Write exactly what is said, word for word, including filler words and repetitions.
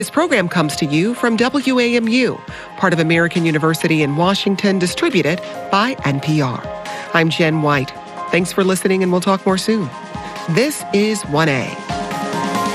This program comes to you from W A M U, part of American University in Washington, distributed by N P R. I'm Jen White. Thanks for listening, and we'll talk more soon. This is one A.